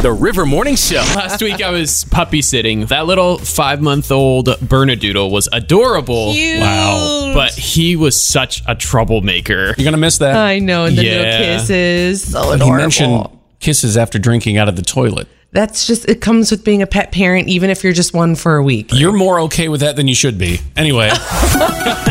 The River Morning Show. Last week I was puppy sitting. That little 5-month-old Bernedoodle was adorable. Cute. Wow. But he was such a troublemaker. You're going to miss that. I know, and the little kisses. So adorable. He mentioned kisses after drinking out of the toilet. That's just, it comes with being a pet parent, even if you're just one for a week. You're more okay with that than you should be. Anyway.